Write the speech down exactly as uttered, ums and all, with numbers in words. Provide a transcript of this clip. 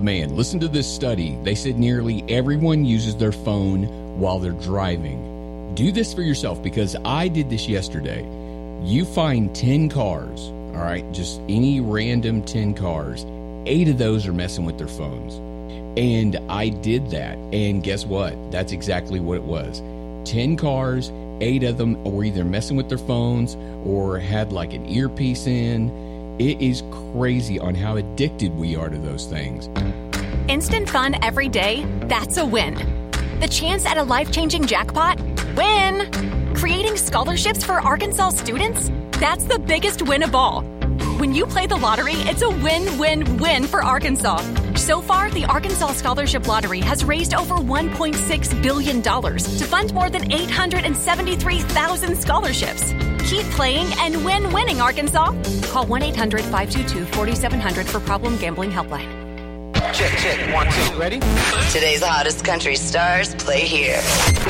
Man, listen to this study. They said nearly everyone uses their phone while they're driving. Do this for yourself, because I did this yesterday. You find ten cars, all right, just any random ten cars. Eight of those are messing with their phones. And I did that. And guess what? That's exactly what it was. ten cars, eight of them were either messing with their phones or had like an earpiece in. It is crazy on how addicted we are to those things. Instant fun every day, that's a win. The chance at a life-changing jackpot? Win! Creating scholarships for Arkansas students? That's the biggest win of all. When you play the lottery, it's a win-win-win for Arkansas. So far, the Arkansas Scholarship Lottery has raised over one point six billion dollars to fund more than eight hundred seventy-three thousand scholarships. Keep playing and win winning, Arkansas. Call one eight hundred five two two four seven zero zero for Problem Gambling Helpline. Check, check, one, two, ready? Today's hottest country stars play here.